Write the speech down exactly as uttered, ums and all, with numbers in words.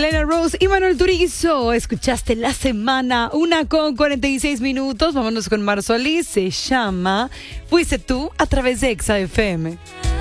Elena Rose y Manuel Turizo. Escuchaste La Semana, una con cuarenta y seis minutos. Vámonos con Mar Solís. Se llama Fuiste tú a través de Exa F M.